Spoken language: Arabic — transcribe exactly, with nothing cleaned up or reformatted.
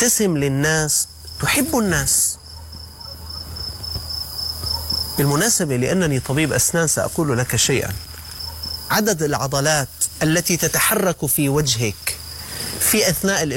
تبتسم للناس تحب الناس. بالمناسبة لأنني طبيب أسنان سأقول لك شيئا. عدد العضلات التي تتحرك في وجهك في أثناء